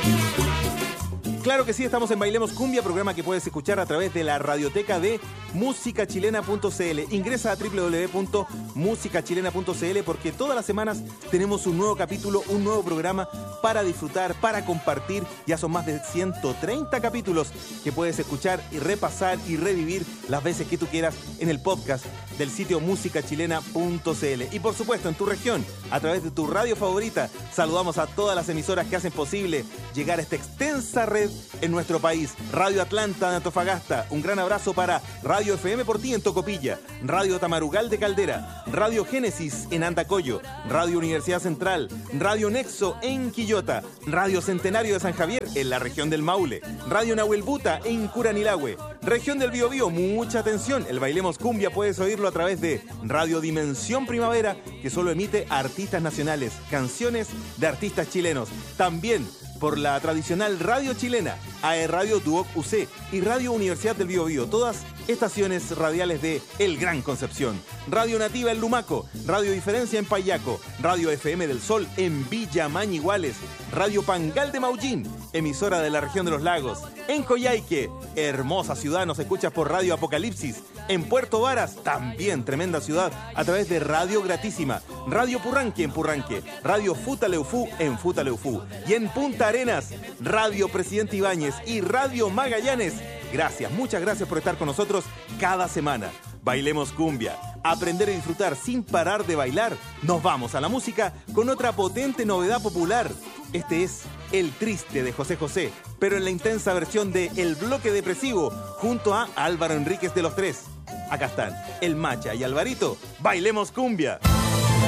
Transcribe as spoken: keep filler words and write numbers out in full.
Claro que sí, estamos en Bailemos Cumbia, programa que puedes escuchar a través de la radioteca de música chilena punto c l. Ingresa a doble u doble u doble u punto música chilena punto c l porque todas las semanas tenemos un nuevo capítulo, un nuevo programa para disfrutar, para compartir. Ya son más de ciento treinta capítulos que puedes escuchar y repasar y revivir las veces que tú quieras en el podcast del sitio música chilena punto c l. Y por supuesto, en tu región, a través de tu radio favorita, saludamos a todas las emisoras que hacen posible llegar a esta extensa red en nuestro país. Radio Atlanta de Antofagasta, un gran abrazo para Radio F M por ti en Tocopilla, Radio Tamarugal de Caldera, Radio Génesis en Andacollo, Radio Universidad Central, Radio Nexo en Quillota, Radio Centenario de San Javier en la región del Maule, Radio Nahuelbuta en Curanilahue, región del Biobío. Mucha atención, el Bailemos Cumbia puedes oírlo a través de Radio Dimensión Primavera, que solo emite artistas nacionales, canciones de artistas chilenos. También por la tradicional radio chilena, A E Radio Duoc U C y Radio Universidad del Biobío, todas estaciones radiales de El Gran Concepción. Radio Nativa en Lumaco, Radio Diferencia en Payaco, Radio F M del Sol en Villa Mañiguales, Radio Pangal de Maullín, emisora de la región de los lagos. En Coyhaique, hermosa ciudad, nos escuchas por Radio Apocalipsis. En Puerto Varas, también tremenda ciudad, a través de Radio Gratísima, Radio Purranque en Purranque, Radio Futaleufú en Futaleufú. Y en Punta Arenas, Radio Presidente Ibáñez y Radio Magallanes. Gracias, muchas gracias por estar con nosotros cada semana. Bailemos Cumbia, aprender y disfrutar sin parar de bailar. Nos vamos a la música con otra potente novedad popular. Este es El Triste de José José, pero en la intensa versión de El Bloque Depresivo, junto a Álvaro Enríquez de los Tres. Acá están El Macha y Alvarito. Bailemos Cumbia.